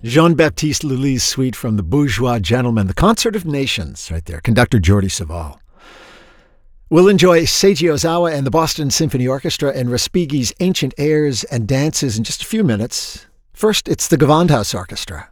Jean-Baptiste Lully's suite from The Bourgeois Gentleman, the Concert of Nations, right there. Conductor Jordi Savall. We'll enjoy Seiji Ozawa and the Boston Symphony Orchestra and Respighi's Ancient Airs and Dances in just a few minutes. First, it's the Gewandhaus Orchestra.